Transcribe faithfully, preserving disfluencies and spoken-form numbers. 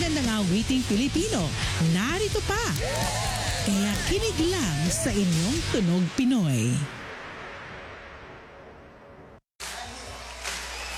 magagandang awiting Pilipino. Narito pa. Kaya kinig lang sa inyong Tunog Pinoy.